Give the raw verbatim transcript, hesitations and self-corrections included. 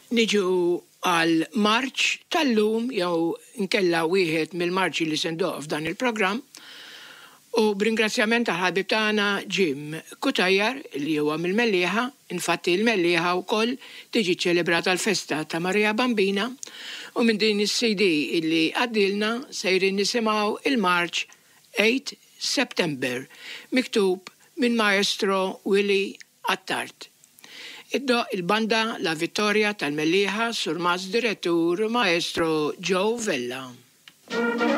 Niġu għal marċ tal-lum jew nkella wieħed mill-marċi li sendoq f'dan il-programm u b'ringrazzjament tal-ħabib tagħna Jim Kutajjar li huwa mill-Mellieħa, infatti l-Mellieħa wkoll tiġi ċelebrata l-festa ta' Marija Bambina u minn din is-C D illi għaddilna sejrin nisimgħu il-marċ eight September miktub minn Maestro Willy Attard. Iddo il-banda La Vittoria tal-Mellieħa sur mas direttur Maestro Joe Vella.